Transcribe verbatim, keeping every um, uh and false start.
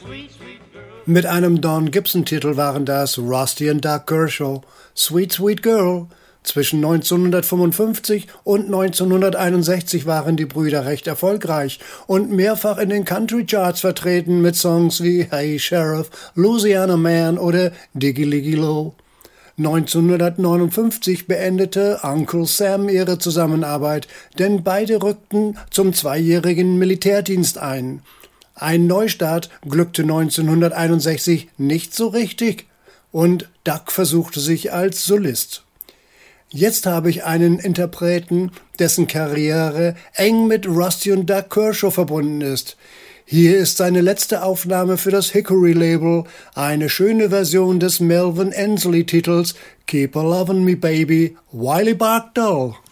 Mit einem Don Gibson-Titel waren das Rusty und Doug Kershaw, Sweet Sweet Girl. Zwischen neunzehnhundertfünfundfünfzig und neunzehnhunderteinundsechzig waren die Brüder recht erfolgreich und mehrfach in den Country-Charts vertreten mit Songs wie Hey Sheriff, Louisiana Man oder Diggy Liggy Low. neunzehnhundertneunundfünfzig beendete Uncle Sam ihre Zusammenarbeit, denn beide rückten zum zweijährigen Militärdienst ein. Ein Neustart glückte neunzehnhunderteinundsechzig nicht so richtig und Doug versuchte sich als Solist. Jetzt habe ich einen Interpreten, dessen Karriere eng mit Rusty und Doug Kershaw verbunden ist. Hier ist seine letzte Aufnahme für das Hickory-Label, eine schöne Version des Melvin Ensley-Titels Keep a Lovin' Me Baby, Wiley Barkdoll.